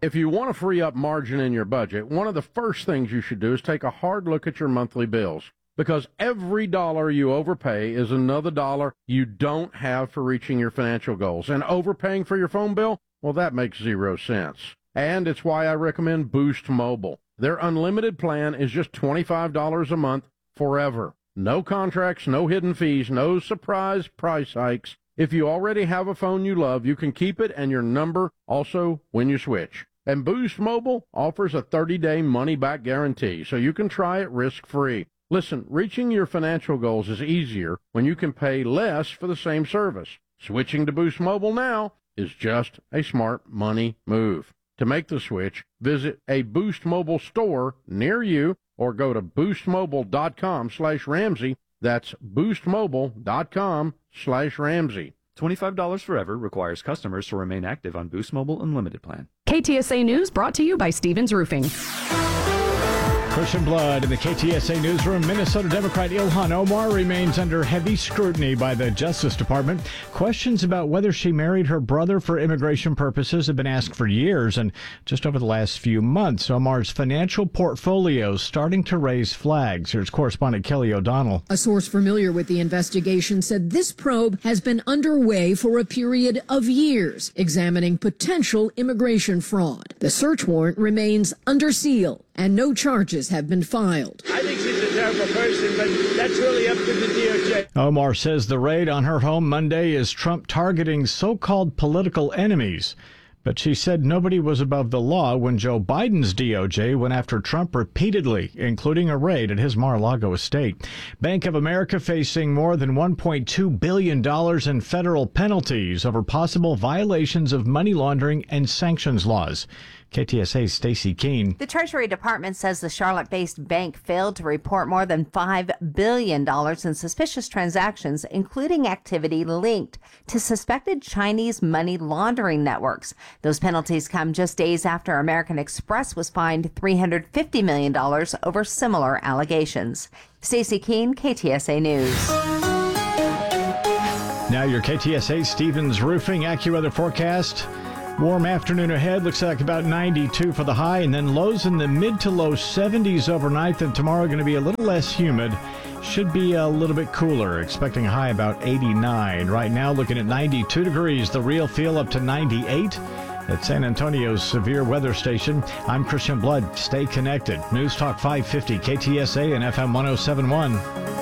If you want to free up margin in your budget, one of the first things you should do is take a hard look at your monthly bills, because every dollar you overpay is another dollar you don't have for reaching your financial goals. And overpaying for your phone bill, well, that makes 0 sense. And it's why I recommend Boost Mobile. Their unlimited plan is just $25 a month forever. No contracts, no hidden fees, no surprise price hikes. If you already have a phone you love, you can keep it and your number also when you switch. And Boost Mobile offers a 30-day money-back guarantee, so you can try it risk-free. Listen, reaching your financial goals is easier when you can pay less for the same service. Switching to Boost Mobile now is just a smart money move. To make the switch, visit a Boost Mobile store near you or go to boostmobile.com/Ramsey. That's boostmobile.com/Ramsey. $25 forever requires customers to remain active on Boost Mobile Unlimited plan. KTSA News brought to you by Stevens Roofing. Christian Blood in the KTSA Newsroom. Minnesota Democrat Ilhan Omar remains under heavy scrutiny by the Justice Department. Questions about whether she married her brother for immigration purposes have been asked for years, and just over the last few months, Omar's financial portfolio is starting to raise flags. Here's correspondent Kelly O'Donnell. A source familiar with the investigation said this probe has been underway for a period of years, examining potential immigration fraud. The search warrant remains under seal, and no charges have been filed. I think she's a terrible person, but that's really up to the DOJ. Omar says the raid on her home Monday is Trump targeting so-called political enemies. But she said nobody was above the law when Joe Biden's DOJ went after Trump repeatedly, including a raid at his Mar-a-Lago estate. Bank of America facing more than $1.2 billion in federal penalties over possible violations of money laundering and sanctions laws. KTSA's Stacey Keene. The Treasury Department says the Charlotte-based bank failed to report more than $5 billion in suspicious transactions, including activity linked to suspected Chinese money laundering networks. Those penalties come just days after American Express was fined $350 million over similar allegations. Stacey Keene, KTSA News. Now your KTSA Stevens Roofing AccuWeather forecast. Warm afternoon ahead. Looks like about 92 for the high, and then lows in the mid to low 70s overnight. Then tomorrow going to be a little less humid. Should be a little bit cooler. Expecting a high about 89. Right now looking at 92 degrees. The real feel up to 98 at San Antonio's severe weather station. I'm Christian Blood. Stay connected. News Talk 550 KTSA and FM 1071.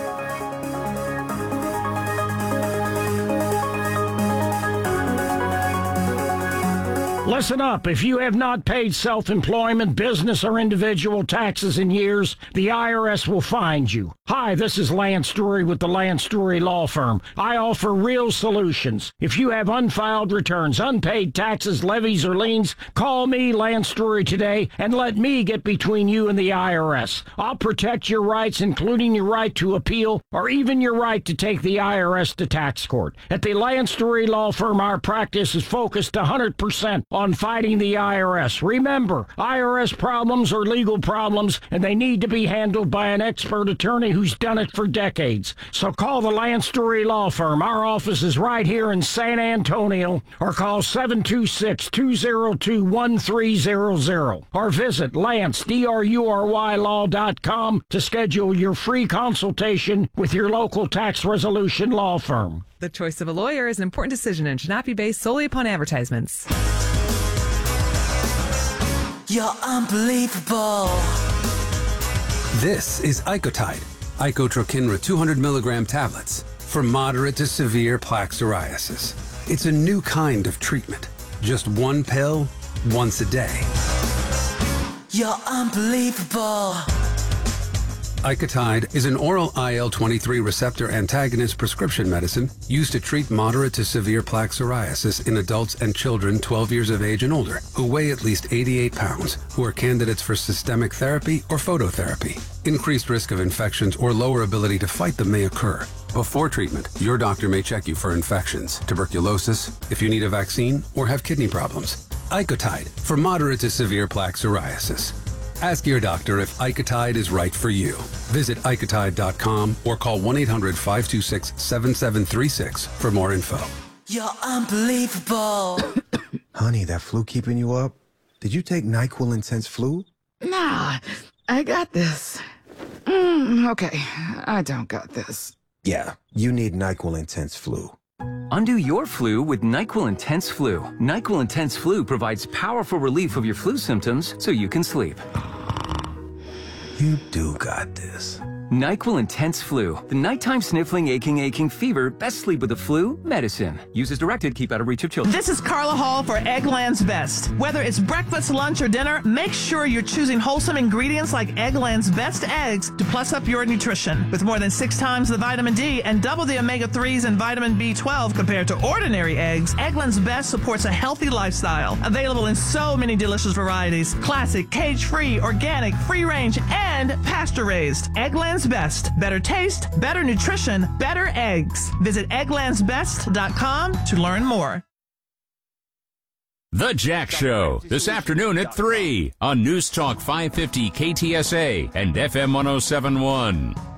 Listen up. If you have not paid self-employment, business, or individual taxes in years, the IRS will find you. Hi, this is Lance Drury with the Lance Drury Law Firm. I offer real solutions. If you have unfiled returns, unpaid taxes, levies, or liens, call me, Lance Drury, today, and let me get between you and the IRS. I'll protect your rights, including your right to appeal, or even your right to take the IRS to tax court. At the Lance Drury Law Firm, our practice is focused 100% on fighting the IRS. Remember, IRS problems are legal problems, and they need to be handled by an expert attorney who's done it for decades. So call the Lance Drury Law Firm. Our office is right here in San Antonio, or call 726-202-1300, or visit LanceDruryLaw.com to schedule your free consultation with your local tax resolution law firm. The choice of a lawyer is an important decision and should not be based solely upon advertisements. You're unbelievable. This is Icotide, Icotrokinra 200 milligram tablets for moderate to severe plaque psoriasis. It's a new kind of treatment. Just one pill, once a day. You're unbelievable. Icotide is an oral IL-23 receptor antagonist prescription medicine used to treat moderate to severe plaque psoriasis in adults and children 12 years of age and older who weigh at least 88 pounds, who are candidates for systemic therapy or phototherapy. Increased risk of infections or lower ability to fight them may occur. Before treatment, your doctor may check you for infections, tuberculosis, if you need a vaccine, or have kidney problems. Icotide for moderate to severe plaque psoriasis. Ask your doctor if Icotide is right for you. Visit Icotide.com or call 1-800-526-7736 for more info. You're unbelievable. Honey, that flu keeping you up? did you take NyQuil Intense Flu? Nah, I got this. Okay, I don't got this. Yeah, you need NyQuil Intense Flu. Undo your flu with NyQuil Intense Flu. NyQuil Intense Flu provides powerful relief of your flu symptoms so you can sleep. You do got this. NyQuil Intense Flu. The nighttime sniffling, aching fever. Best sleep with the flu medicine. Use as directed. Keep out of reach of children. This is Carla Hall for Eggland's Best. Whether it's breakfast, lunch, or dinner, make sure you're choosing wholesome ingredients like Eggland's Best eggs to plus up your nutrition. With more than 6 times the vitamin D and double the omega-3s and vitamin B12 compared to ordinary eggs, Eggland's Best supports a healthy lifestyle. Available in so many delicious varieties. Classic, cage-free, organic, free-range, and pasture-raised. Eggland's Best. Better taste, better nutrition, better eggs. Visit egglandsbest.com to learn more. The Jack Show, this afternoon at 3 on News Talk 550 KTSA and FM 107.1.